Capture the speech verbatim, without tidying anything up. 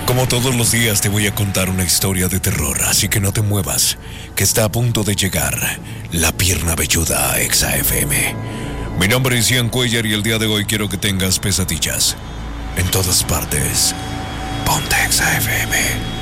Como todos los días te voy a contar una historia de terror, así que no te muevas, que está a punto de llegar La Pierna Velluda a Exa F M. Mi nombre es Ian Cuellar y el día de hoy quiero que tengas pesadillas en todas partes. Ponte Exa F M.